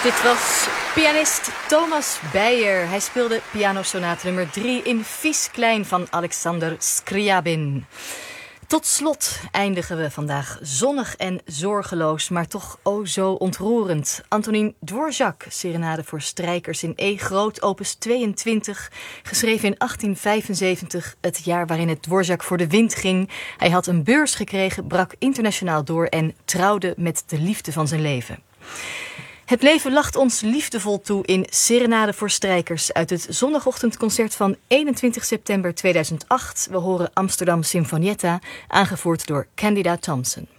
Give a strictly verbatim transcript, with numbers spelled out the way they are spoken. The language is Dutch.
Dit was pianist Thomas Beyer. Hij speelde pianosonate nummer drie in Vies Klein van Alexander Scriabin. Tot slot eindigen we vandaag zonnig en zorgeloos, maar toch o zo ontroerend. Antonín Dvořák, serenade voor strijkers in E groot, opus tweeëntwintig, geschreven in achttien vijfenzeventig, het jaar waarin het Dvořák voor de wind ging. Hij had een beurs gekregen, brak internationaal door en trouwde met de liefde van zijn leven. Het leven lacht ons liefdevol toe in Serenade voor strijkers uit het zondagochtendconcert van eenentwintig september tweeduizend acht. We horen Amsterdam Sinfonietta, aangevoerd door Candida Thompson.